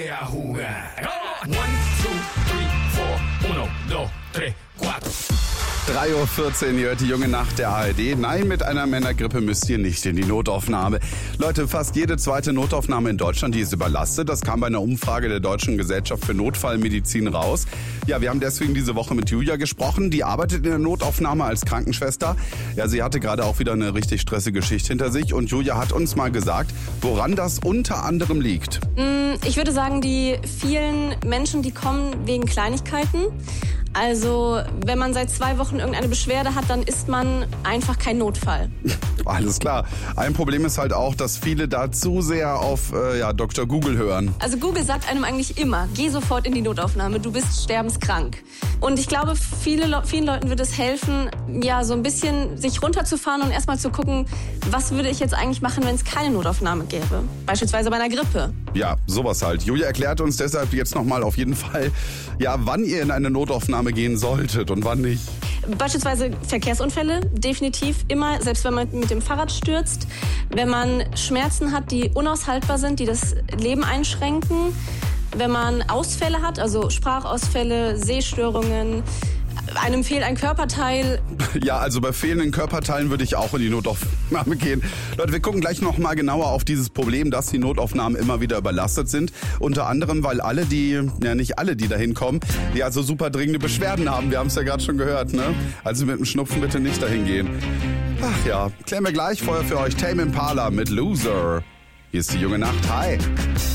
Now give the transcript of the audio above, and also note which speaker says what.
Speaker 1: 1, 2, 3, 4, 1, 2, 3, 4.
Speaker 2: 3.14 Uhr, ihr hört die junge Nacht der ARD. Nein, mit einer Männergrippe müsst ihr nicht in die Notaufnahme. Leute, fast jede zweite Notaufnahme in Deutschland, die ist überlastet. Das kam bei einer Umfrage der Deutschen Gesellschaft für Notfallmedizin raus. Ja, wir haben deswegen diese Woche mit Julia gesprochen. Die arbeitet in der Notaufnahme als Krankenschwester. Ja, sie hatte gerade auch wieder eine richtig stressige Geschichte hinter sich. Und Julia hat uns mal gesagt, woran das unter anderem liegt.
Speaker 3: Ich würde sagen, die vielen Menschen, die kommen wegen Kleinigkeiten. Also, wenn man seit 2 Wochen irgendeine Beschwerde hat, dann ist man einfach kein Notfall.
Speaker 2: Alles klar. Ein Problem ist halt auch, dass viele da zu sehr auf Dr. Google hören.
Speaker 3: Also Google sagt einem eigentlich immer, geh sofort in die Notaufnahme, du bist sterbenskrank. Und ich glaube, vielen Leuten wird es helfen, ja, so ein bisschen sich runterzufahren und erstmal zu gucken, was würde ich jetzt eigentlich machen, wenn es keine Notaufnahme gäbe? Beispielsweise bei einer Grippe.
Speaker 2: Ja, sowas halt. Julia erklärt uns deshalb jetzt nochmal auf jeden Fall, ja, wann ihr in eine Notaufnahme gehen solltet und wann nicht.
Speaker 3: Beispielsweise Verkehrsunfälle, definitiv immer, selbst wenn man mit dem Fahrrad stürzt. Wenn man Schmerzen hat, die unaushaltbar sind, die das Leben einschränken. Wenn man Ausfälle hat, also Sprachausfälle, Sehstörungen, einem fehlt ein Körperteil.
Speaker 2: Ja, also bei fehlenden Körperteilen würde ich auch in die Notaufnahme gehen. Leute, wir gucken gleich noch mal genauer auf dieses Problem, dass die Notaufnahmen immer wieder überlastet sind. Unter anderem, weil nicht alle, die da hinkommen, die also super dringende Beschwerden haben. Wir haben es ja gerade schon gehört, ne? Also mit dem Schnupfen bitte nicht dahin gehen. Ach ja, klären wir gleich vorher für euch Tame Impala mit Loser. Hier ist die junge Nacht. Hi.